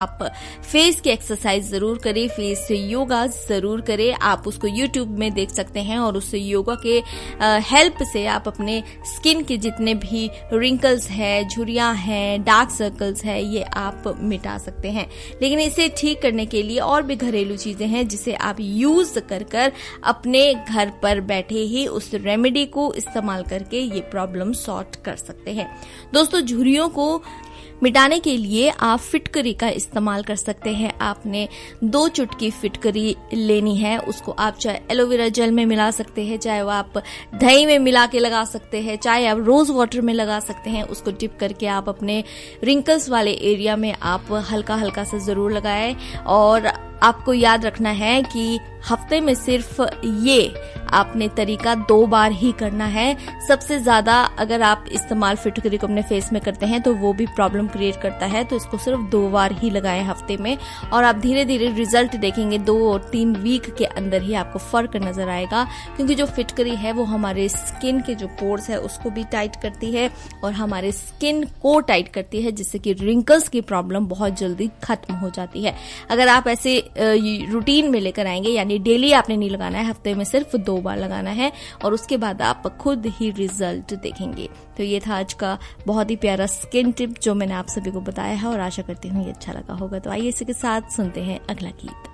आप फेस की एक्सरसाइज जरूर करें, फेस योगा जरूर करें। आप उसको यूट्यूब में देख सकते हैं और उस योगा के हेल्प से आप अपने स्किन के जितने भी रिंकल्स हैं, झुर्रियां हैं, डार्क सर्कल्स हैं, ये आप मिटा सकते हैं। लेकिन इसे ठीक करने के लिए और भी घरेलू चीजें हैं जिसे आप यूज कर अपने घर पर बैठे ही उस रेमेडी को इस्तेमाल करके ये प्रॉब्लम सॉर्ट कर सकते हैं। दोस्तों, झुर्रियों को मिटाने के लिए आप फिटकरी का इस्तेमाल कर सकते हैं। आपने 2 चुटकी फिटकरी लेनी है, उसको आप चाहे एलोवेरा जेल में मिला सकते हैं, चाहे वो आप दही में मिला के लगा सकते हैं, चाहे आप रोज वाटर में लगा सकते हैं। उसको डिप करके आप अपने रिंकल्स वाले एरिया में आप हल्का हल्का सा जरूर लगाएं। और आपको याद रखना है कि हफ्ते में सिर्फ ये आपने तरीका 2 बार ही करना है। सबसे ज्यादा अगर आप इस्तेमाल फिटकरी को अपने फेस में करते हैं तो वो भी प्रॉब्लम क्रिएट करता है, तो इसको सिर्फ 2 बार ही लगाएं हफ्ते में, और आप धीरे धीरे रिजल्ट देखेंगे। 2 और 3 वीक के अंदर ही आपको फर्क नजर आएगा, क्योंकि जो फिटकरी है वो हमारे स्किन के जो पोर्स है उसको भी टाइट करती है और हमारे स्किन को टाइट करती है, जिससे कि रिंकल्स की प्रॉब्लम बहुत जल्दी खत्म हो जाती है। अगर आप ऐसे रूटीन में लेकर आएंगे, यानी डेली आपने नहीं लगाना है, हफ्ते में सिर्फ 2 बार लगाना है, और उसके बाद आप खुद ही रिजल्ट देखेंगे। तो ये था आज का बहुत ही प्यारा स्किन टिप जो मैंने आप सभी को बताया है, और आशा करती हूँ ये अच्छा लगा होगा। तो आइए इसी के साथ सुनते हैं अगला गीत।